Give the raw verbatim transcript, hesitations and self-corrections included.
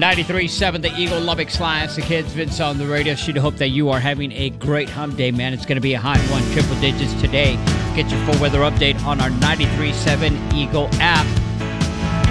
ninety-three point seven The Eagle, Lubbock Slants, the kids, Vince on the radio. Should hope that you are having a great hump day, man. It's going to be a hot one, triple digits today. Get your full weather update on our ninety-three point seven Eagle app.